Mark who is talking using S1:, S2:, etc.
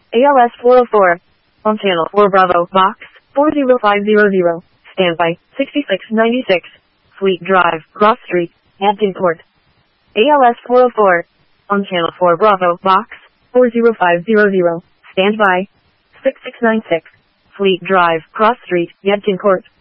S1: ALS 404. On channel 4 Bravo, box 40500. Standby 6696. Fleet Drive, Cross Street, Hampton Court. ALS 404. On channel 4 Bravo, box 40500. Standby 6696. Fleet Drive, Cross Street, Yadkin Court.